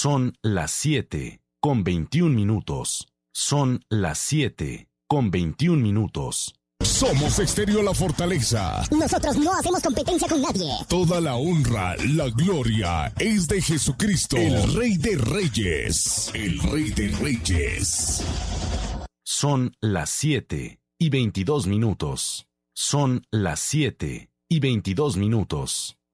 Son las 7:21. Son las 7:21. Somos Estéreo La Fortaleza. Nosotros no hacemos competencia con nadie. Toda la honra, la gloria es de Jesucristo, el Rey de Reyes. El Rey de Reyes. Son las 7:22. Son las 7:22.